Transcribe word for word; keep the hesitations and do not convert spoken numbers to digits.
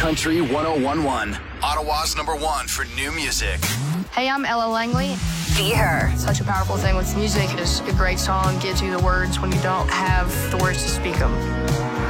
Country one oh one one. Ottawa's number one for new music. Hey, I'm Ella Langley. Be Her. Such a powerful thing with music is a great song gives you the words when you don't have the words to speak them.